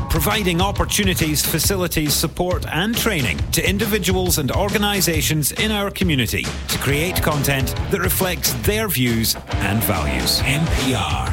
providing opportunities, facilities, support and training to individuals and organisations in our community to create content that reflects their views and values. NPR.